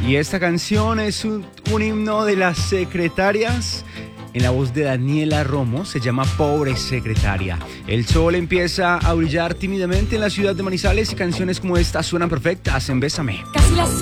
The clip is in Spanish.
Y esta canción es un himno de las secretarias en la voz de Daniela Romo. Se llama Pobre Secretaria. El sol empieza a brillar tímidamente en la ciudad de Manizales y canciones como esta suenan perfectas en Bésame. Casi las